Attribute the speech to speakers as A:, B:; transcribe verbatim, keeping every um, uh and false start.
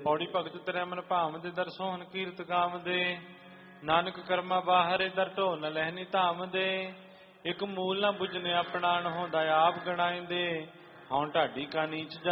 A: ਪੌੜੀ ਭਗਤ ਤੇਰੇ ਮਨ ਭਾਵ ਦੇ ਦਰ ਸੋਹਣ ਕੀਰਤ ਗਾਵ ਦੇ। ਨਾਨਕ ਕਰਮਾ ਬਾਹਰੇ ਦਰ ਢੋ ਨ ਲਹਿਨੀ ਧਾਮ ਦੇ। ਇੱਕ ਮੂਲ ਨਾ ਬੁਝਨੇ ਆਪਣਾ ਨ ਹੁੰਦਾ ਆਪ ਗਣਾਏ ਦੇ। ਹਉ ਢਾਡੀ ਕਾ ਨੀਚ